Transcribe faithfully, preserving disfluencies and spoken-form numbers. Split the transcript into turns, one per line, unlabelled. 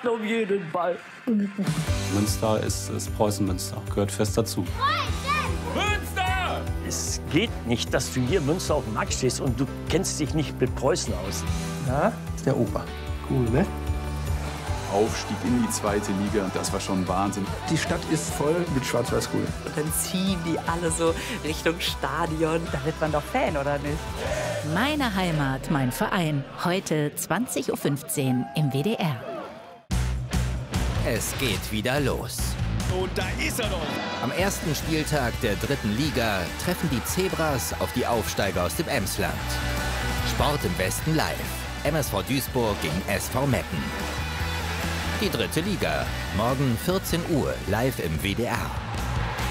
warten um jeden Ball.
Münster ist, ist Preußen-Münster, gehört fest dazu.
Münster! Es geht nicht, dass du hier Münster auf dem Markt stehst und du kennst dich nicht mit Preußen aus.
Na, ist der Opa. Cool, ne?
Aufstieg in die zweite Liga, das war schon Wahnsinn.
Die Stadt ist voll mit Schwarz-Weiß-Grün.
Und dann ziehen die alle so Richtung Stadion.
Da wird man doch Fan, oder nicht?
Meine Heimat, mein Verein. Heute zwanzig Uhr fünfzehn im W D R.
Es geht wieder los.
Und da ist er noch.
Am ersten Spieltag der dritten Liga treffen die Zebras auf die Aufsteiger aus dem Emsland. Sport im Westen live. M S V Duisburg gegen S V Meppen. Die dritte Liga. Morgen vierzehn Uhr live im W D R.